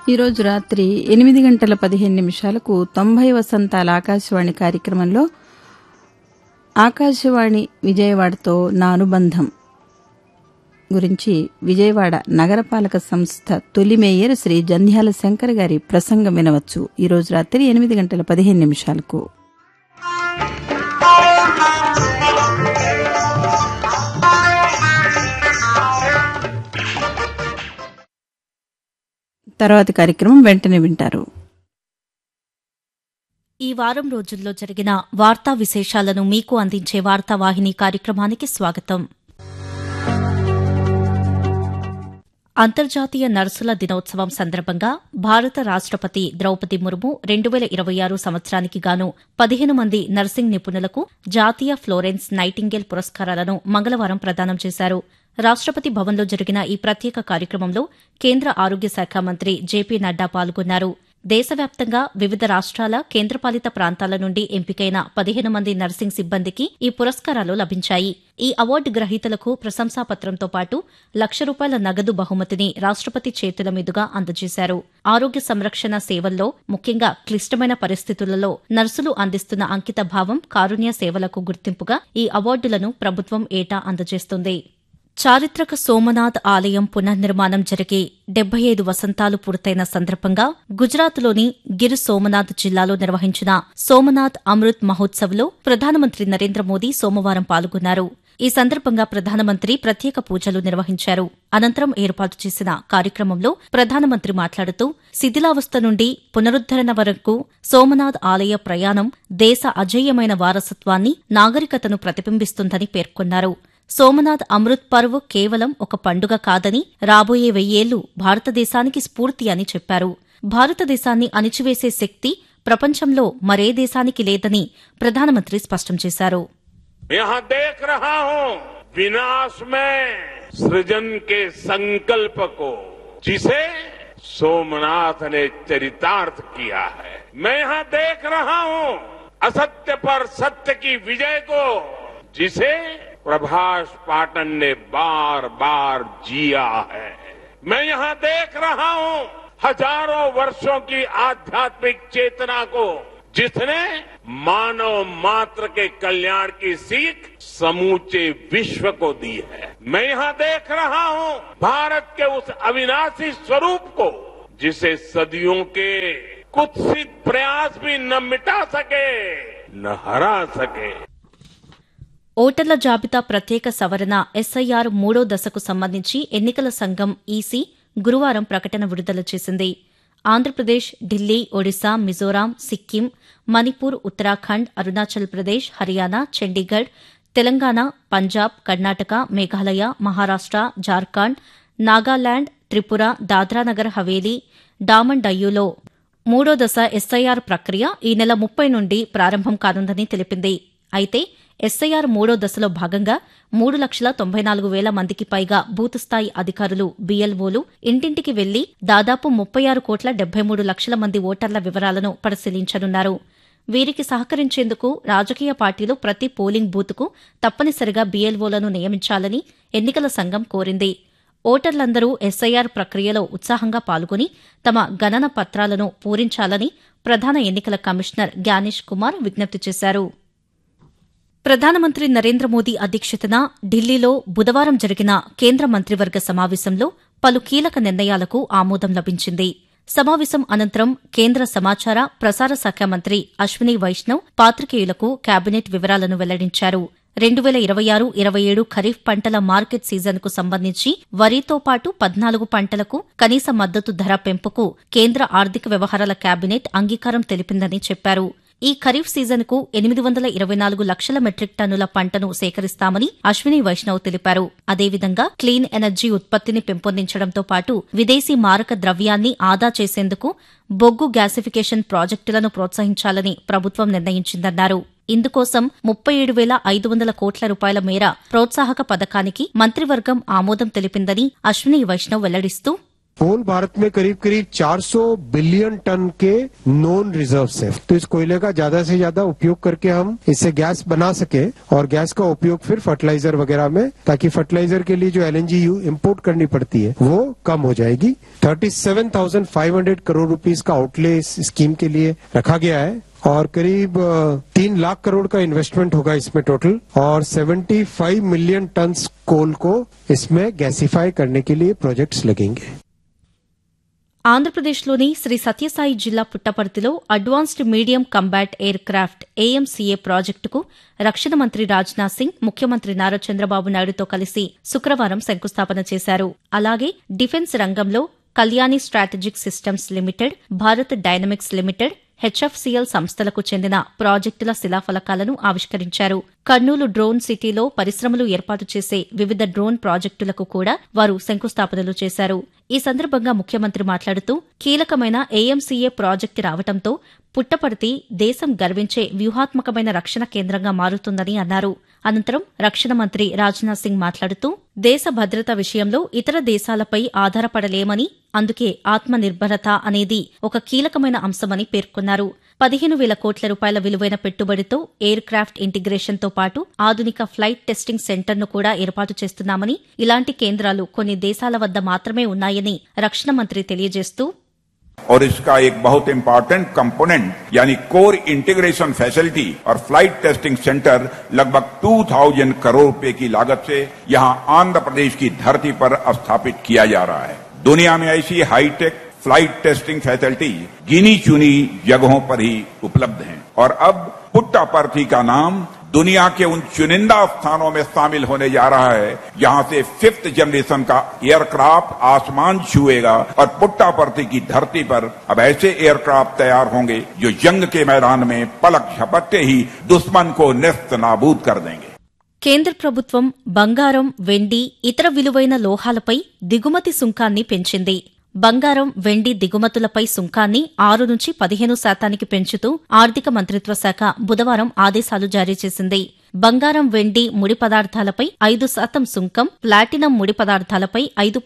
ఈరోజు రాత్రి 8:15 90 వసంతాల ఆకాశవాణి కార్యక్రమంలో ఆకాశవాణి విజయవాడతో నా అనుబంధం గురించి విజయవాడ నగరపాలక సంస్థ తొలి మేయర్ శ్రీ జంధ్యాల శంకర్ గారి ప్రసంగం వినవచ్చు. ఈరోజు రాత్రి 8:15 తర్వాతి కార్యక్రమం వెంటనే వింటారు. ఈ వారం రోజుల్లో జరిగిన వార్తా విశేషాలను మీకు అందించే వార్తావాహిని కార్యక్రమానికి స్వాగతం. అంతర్జాతీయ నర్సుల దినోత్సవం సందర్భంగా భారత రాష్టపతి ద్రౌపది ముర్ము 2026 సంవత్సరానికి గాను 15 మంది నర్సింగ్ నిపుణులకు జాతీయ ఫ్లోరెన్స్ నైటింగేల్ పురస్కారాలను మంగళవారం ప్రదానం చేశారు. రాష్టపతి భవన్లో జరిగిన ఈ ప్రత్యేక కార్యక్రమంలో కేంద్ర ఆరోగ్య శాఖ మంత్రి జేపీ నడ్డా పాల్గొన్నారు. దేశవ్యాప్తంగా వివిధ రాష్ట్రాల కేంద్రపాలిత ప్రాంతాల నుండి ఎంపికైన 15 మంది నర్సింగ్ సిబ్బందికి ఈ పురస్కారాలు లభించాయి. ఈ అవార్డు గ్రహీతలకు ప్రశంసాపత్రంతో పాటు ₹1,00,000 నగదు బహుమతిని రాష్టపతి చేతుల మీదుగా అందజేశారు. ఆరోగ్య సంరక్షణ సేవల్లో ముఖ్యంగా క్లిష్టమైన పరిస్థితులలో నర్సులు అందిస్తున్న అంకిత భావం, కారుణ్య సేవలకు గుర్తింపుగా ఈ అవార్డులను ప్రభుత్వం ఏటా అందజేస్తుంది. చారిత్రక సోమనాథ్ ఆలయం పునర్నిర్మాణం జరిగి 75 వసంతాలు పూర్తయిన సందర్భంగా గుజరాత్లోని గిర్ సోమనాథ్ జిల్లాలో నిర్వహించిన సోమనాథ్ అమృత్ మహోత్సవ్లో ప్రధానమంత్రి నరేంద్ర మోదీ సోమవారం పాల్గొన్నారు. ఈ సందర్భంగా ప్రధానమంత్రి ప్రత్యేక పూజలు నిర్వహించారు. అనంతరం ఏర్పాటు చేసిన కార్యక్రమంలో ప్రధానమంత్రి మాట్లాడుతూ శిథిలావస్థ నుండి పునరుద్దరణ వరకు సోమనాథ్ ఆలయ ప్రయాణం దేశ అజేయమైన వారసత్వాన్ని, నాగరికతను ప్రతిబింబిస్తుందని పేర్కొన్నారు. సోమనాథ్ అమృత్ పర్వ్ కేవలం ఒక పండుగ కాదని, రాబోయే 1000 ఏళ్లు భారతదేశానికి స్ఫూర్తి అని చెప్పారు. భారతదేశాన్ని అణిచివేసే శక్తి ప్రపంచంలో మరే దేశానికి లేదని ప్రధానమంత్రి స్పష్టం చేశారు. यहाँ देख रहा हूं विनाश में सृजन के संकल्प को, जिसे सोमनाथ ने चरितार्थ किया है. मैं यहाँ देख रहा हूं असत्य पर सत्य की विजय को, जिसे प्रभाष पाटन ने बार बार जिया है. मैं यहाँ देख रहा हूं हजारों वर्षों की आध्यात्मिक चेतना को, जिसने मानव मात्र के कल्याण की सीख समूचे विश्व को दी है. मैं यहाँ देख रहा हूं भारत के उस अविनाशी स्वरूप को, जिसे सदियों के कुत्सित प्रयास भी न मिटा सके न हरा सके. ఓటర్ల జాబితా ప్రత్యేక సవరణ ఎస్ఐఆర్ 3వ దశకు సంబంధించి ఎన్నికల సంఘం ఈసీ గురువారం ప్రకటన విడుదల చేసింది. ఆంధ్రప్రదేశ్, ఢిల్లీ, ఒడిశా, మిజోరాం, సిక్కిం, మణిపూర్, ఉత్తరాఖండ్, అరుణాచల్ ప్రదేశ్, హర్యానా, చండీగఢ్, తెలంగాణ, పంజాబ్, కర్ణాటక, మేఘాలయ, మహారాష్ట, జార్ఖండ్, నాగాలాండ్, త్రిపుర, దాద్రానగర్ హవేలీ, డామన్ డయ్యూలో 3వ దశ ఎస్ఐఆర్ ప్రక్రియ ఈ నెల 30 నుండి ప్రారంభం కానుందని తెలిపింది. అయితే ఎస్ఐఆర్ 3వ దశలో భాగంగా 3,94,000 మందికి పైగా బూత్ స్థాయి అధికారులు, బీఎల్ఓలు ఇంటింటికి వెళ్లి దాదాపు 36,73,00,000 మంది ఓటర్ల వివరాలను పరిశీలించనున్నారు. వీరికి సహకరించేందుకు రాజకీయ పార్టీలు ప్రతి పోలింగ్ బూత్కు తప్పనిసరిగా బీఎల్ఓలను నియమించాలని ఎన్నికల సంఘం కోరింది. ఓటర్లందరూ ఎస్ఐఆర్ ప్రక్రియలో ఉత్సాహంగా పాల్గొని తమ గణన పత్రాలను పూరించాలని ప్రధాన ఎన్నికల కమిషనర్ జ్ఞానేష్ కుమార్ విజ్ఞప్తి చేశారు. ప్రధానమంత్రి నరేంద్ర మోదీ అధ్యక్షతన ఢిల్లీలో బుధవారం జరిగిన కేంద్ర మంత్రివర్గ సమావేశంలో పలు కీలక నిర్ణయాలకు ఆమోదం లభించింది. సమావేశం అనంతరం కేంద్ర సమాచార ప్రసార శాఖ మంత్రి అశ్విని వైష్ణవ్ పాత్రికేయులకు కేబినెట్ వివరాలను వెల్లడించారు. 2026-27 ఖరీఫ్ పంటల మార్కెట్ సీజన్కు సంబంధించి వరితో పాటు 14 పంటలకు కనీస మద్దతు ధర పెంపుకు కేంద్ర ఆర్థిక వ్యవహారాల కేబినెట్ అంగీకారం తెలిపిందని చెప్పారు. ఈ ఖరీఫ్ సీజన్కు 824 లక్షల మెట్రిక్ టన్నుల పంటను సేకరిస్తామని అశ్విని వైష్ణవ్ తెలిపారు. అదేవిధంగా క్లీన్ ఎనర్జీ ఉత్పత్తిని పెంపొందించడంతో పాటు విదేశీ మారక ద్రవ్యాన్ని ఆదా చేసేందుకు బొగ్గు గ్యాసిఫికేషన్ ప్రాజెక్టులను ప్రోత్సహించాలని ప్రభుత్వం నిర్ణయించిందన్నారు. ఇందుకోసం 37,500 కోట్ల రూపాయల మేర ప్రోత్సాహక పథకానికి మంత్రివర్గం ఆమోదం తెలిపిందని అశ్విని వైష్ణవ్ వెల్లడిస్తూ, होल भारत में करीब करीब 400 बिलियन टन के नॉन रिजर्व्स है। तो इस कोयले का ज्यादा से ज्यादा उपयोग करके हम इससे गैस बना सके और गैस का उपयोग फिर फर्टिलाइजर वगैरह में, ताकि फर्टिलाइजर के लिए जो LNG इंपोर्ट करनी पड़ती है वो कम हो जाएगी। 37,500 करोड़ रुपीस का आउटले इस स्कीम के लिए रखा गया है और करीब 3 लाख करोड़ का इन्वेस्टमेंट होगा इसमें टोटल, और 75 मिलियन टन कोल को इसमें गैसिफाई करने के लिए प्रोजेक्ट्स लगेंगे। ఆంధ్రప్రదేశ్లోని శ్రీ సత్యసాయి జిల్లా పుట్టపర్తిలో advanced medium combat air craft AMCA ప్రాజెక్టుకు రక్షణ మంత్రి రాజ్నాథ్ సింగ్ ముఖ్యమంత్రి నారా చంద్రబాబు నాయుడుతో కలిసి శుక్రవారం శంకుస్థాపన చేశారు. అలాగే డిఫెన్స్ రంగంలో Kalyani strategic systems limited, Bharat dynamics limited, HFCL సంస్థలకు చెందిన ప్రాజెక్టుల శిలాఫలకాలను ఆవిష్కరించారు. కర్నూలు డ్రోన్ సిటీలో పరిశ్రమలు ఏర్పాటు చేసే వివిధ డ్రోన్ ప్రాజెక్టులకు కూడా వారు శంకుస్థాపనలు చేశారు. ఈ సందర్భంగా ముఖ్యమంత్రి మాట్లాడుతూ కీలకమైన AMCA ప్రాజెక్టు రావడంతో పుట్టపర్తి దేశం గర్వించే వ్యూహాత్మకమైన రక్షణ కేంద్రంగా మారుతుందని అన్నారు. అనంతరం రక్షణ మంత్రి రాజ్నాథ్ సింగ్ మాట్లాడుతూ దేశ భద్రత విషయంలో ఇతర దేశాలపై ఆధారపడలేమని, అందుకే ఆత్మనిర్భరత అనేది ఒక కీలకమైన అంశమని పేర్కొన్నారు. 15,000 కోట్ల రూపాయల విలువైన పెట్టుబడితో ఎయిర్ క్రాఫ్ట్ ఇంటిగ్రేషన్తో పాటు ఆధునిక ఫ్లైట్ టెస్టింగ్ సెంటర్ను కూడా ఏర్పాటు చేస్తున్నామని, ఇలాంటి కేంద్రాలు కొన్ని దేశాల వద్ద మాత్రమే ఉన్నాయని రక్షణ మంత్రి తెలియజేస్తూ और इसका एक बहुत इंपॉर्टेंट कंपोनेंट यानी कोर इंटीग्रेशन फैसिलिटी और फ्लाइट टेस्टिंग सेंटर लगभग 2,000 करोड़ रुपए की लागत से यहां आंध्र प्रदेश की धरती पर स्थापित किया जा रहा है। दुनिया में ऐसी हाईटेक फ्लाइट टेस्टिंग फैसिलिटी गिनी चुनी जगहों पर ही उपलब्ध है और अब पुट्टापर्थी का नाम दुनिया के उन चुनिंदा स्थानों में शामिल होने जा रहा है जहां से 5th जनरेशन का एयरक्राफ्ट आसमान छुएगा और पुट्टापर्थी की धरती पर अब ऐसे एयरक्राफ्ट तैयार होंगे जो जंग के मैदान में पलक झपकते ही दुश्मन को नेस्त नाबूद कर देंगे। కేంద్ర ప్రభుత్వం బంగారం, వెండి, ఇతర విలువైన లోహాలపై దిగుమతి సుంకాన్ని పెంచింది. బంగారం, వెండి దిగుమతులపై సుంకాన్ని 6 నుంచి 15% పెంచుతూ ఆర్థిక మంత్రిత్వ శాఖ బుధవారం ఆదేశాలు జారీ చేసింది. బంగారం, వెండి ముడి పదార్థాలపై 5% సుంకం, ప్లాటినం ముడి పదార్థాలపై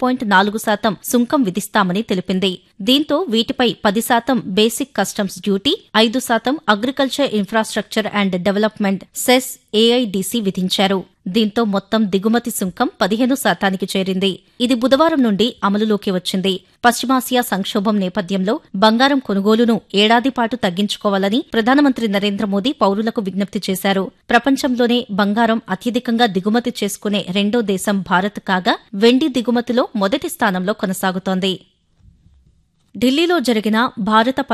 5.4% సుంకం విధిస్తామని తెలిపింది. దీంతో వీటిపై 10% basic customs duty, 5% agriculture infrastructure and development cess AIDC విధించారు. దీంతో మొత్తం దిగుమతి సుంకం 15% చేరింది. ఇది బుధవారం నుండి అమలులోకి వచ్చింది. పశ్చిమాసియా సంక్షోభం నేపథ్యంలో బంగారం కొనుగోలును ఏడాది పాటు తగ్గించుకోవాలని ప్రధానమంత్రి నరేంద్ర మోదీ పౌరులకు విజ్ఞప్తి చేశారు. ప్రపంచంలోనే బంగారం అత్యధికంగా దిగుమతి చేసుకునే రెండో దేశం భారత్ కాగా, వెండి దిగుమతిలో మొదటి స్థానంలో కొనసాగుతోంది. ఢిల్లీలో జరిగిన భారత